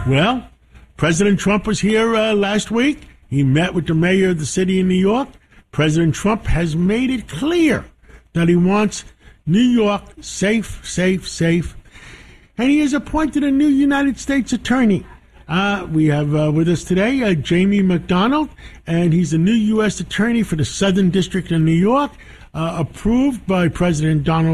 Well, President Trump was here last week. He met with the mayor of the city of New York. President Trump has made it clear that he wants New York safe, safe, safe. And he has appointed a new United States attorney. We have with us today Jamie McDonald, and he's the new U.S. attorney for the Southern District of New York, approved by President Donald